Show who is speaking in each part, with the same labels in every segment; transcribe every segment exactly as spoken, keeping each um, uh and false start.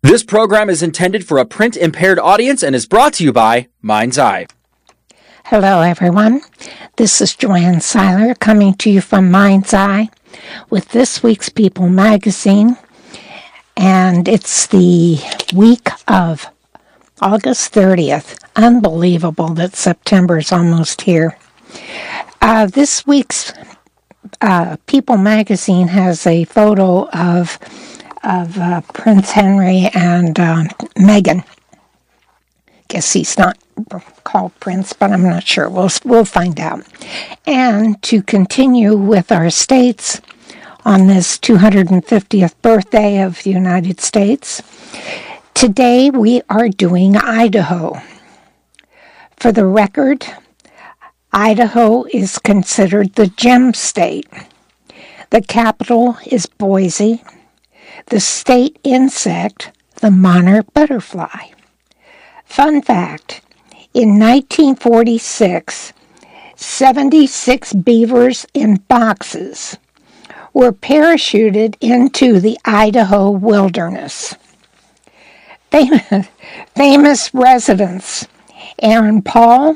Speaker 1: This program is intended for a print-impaired audience and is brought to you by Mind's Eye.
Speaker 2: Hello, everyone. This is Joanne Seiler coming to you from Mind's Eye with this week's People magazine. And it's the week of August thirtieth. Unbelievable that September is almost here. Uh, this week's uh, People magazine has a photo of of uh, Prince Henry and uh, Meghan. Guess he's not called Prince, but I'm not sure. We'll, we'll find out. And to continue with our states on this two hundred fiftieth birthday of the United States, today we are doing Idaho. For the record, Idaho is considered the gem state. The capital is Boise. The state insect, the monarch butterfly. Fun fact, in nineteen forty-six, seventy-six beavers in boxes were parachuted into the Idaho wilderness. Famous, famous residents, Aaron Paul,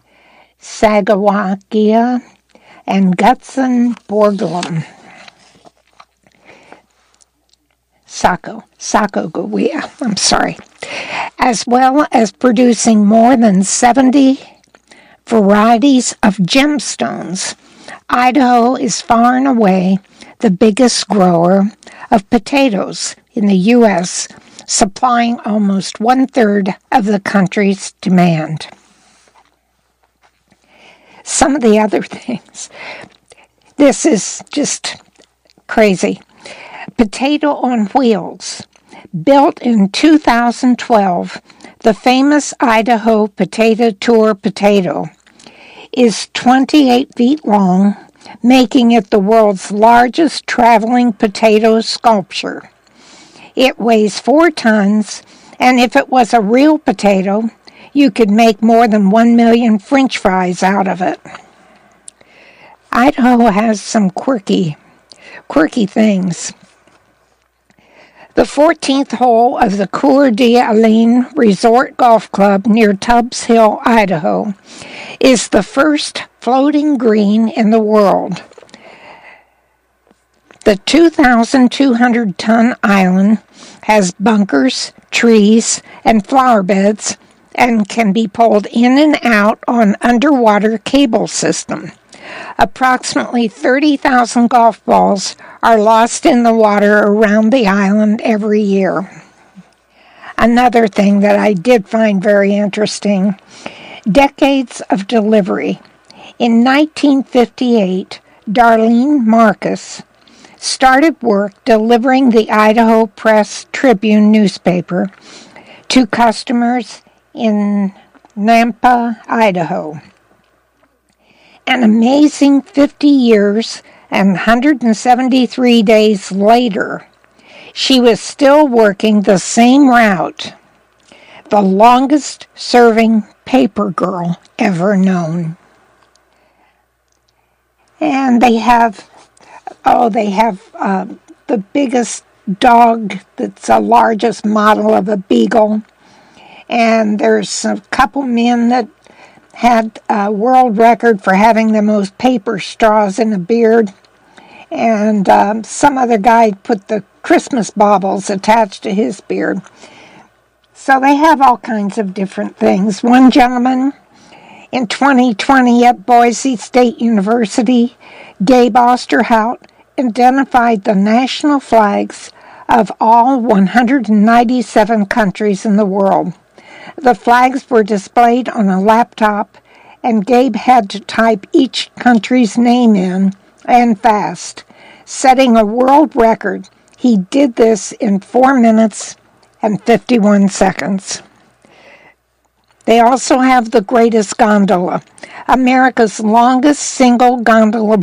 Speaker 2: Sagawagia, and Gutzon Borglum. Saco, Sacagawea, I'm sorry, as well as producing more than seventy varieties of gemstones. Idaho is far and away the biggest grower of potatoes in the U S, supplying almost one-third of the country's demand. Some of the other things, this is just crazy. Potato on Wheels. Built in two thousand twelve, the famous Idaho Potato Tour potato is twenty-eight feet long, making it the world's largest traveling potato sculpture. It weighs four tons, and if it was a real potato, you could make more than one million French fries out of it. Idaho has some quirky, quirky things. The fourteenth hole of the Coeur d'Alene Resort Golf Club near Tubbs Hill, Idaho, is the first floating green in the world. The two thousand two hundred ton island has bunkers, trees, and flower beds and can be pulled in and out on underwater cable system. Approximately thirty thousand golf balls are lost in the water around the island every year. Another thing that I did find very interesting, decades of delivery. In nineteen fifty-eight, Darlene Marcus started work delivering the Idaho Press Tribune newspaper to customers in Nampa, Idaho. An amazing fifty years and one hundred seventy-three days later, she was still working the same route, the longest-serving paper girl ever known. And they have, oh, they have uh, the biggest dog that's the largest model of a beagle. And there's a couple men that had a world record for having the most paper straws in a beard. And um, some other guy put the Christmas baubles attached to his beard. So they have all kinds of different things. One gentleman in twenty twenty at Boise State University, Gabe Osterhout, identified the national flags of all one hundred ninety-seven countries in the world. The flags were displayed on a laptop, and Gabe had to type each country's name in, and fast, setting a world record. He did this in four minutes and fifty-one seconds. They also have the greatest gondola, America's longest single gondola